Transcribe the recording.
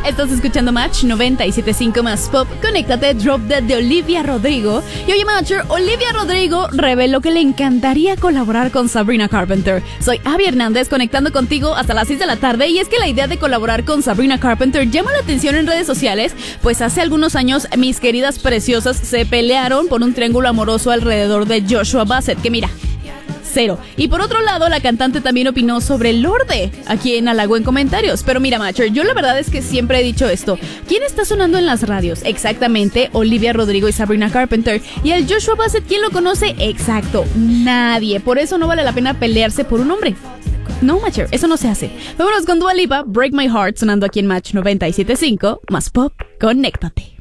Estás escuchando Match 97.5 más Pop. Conéctate, Drop Dead de Olivia Rodrigo. Y oye, Matcher, Olivia Rodrigo reveló que le encantaría colaborar con Sabrina Carpenter. Soy Abby Hernández, conectando contigo hasta las 6 de la tarde. Y es que la idea de colaborar con Sabrina Carpenter llama la atención en redes sociales, pues hace algunos años mis queridas preciosas se pelearon por un triángulo amoroso alrededor de Joshua Bassett, que mira, cero. Y por otro lado, la cantante también opinó sobre Lorde, a quien halagó en comentarios. Pero mira, Matcher, yo la verdad es que siempre he dicho esto. ¿Quién está sonando en las radios? Exactamente, Olivia Rodrigo y Sabrina Carpenter. ¿Y el Joshua Bassett quién lo conoce? Exacto, nadie. Por eso no vale la pena pelearse por un hombre. No, Matcher, eso no se hace. Vámonos con Dua Lipa, Break My Heart, sonando aquí en Match 97.5, más Pop, conéctate.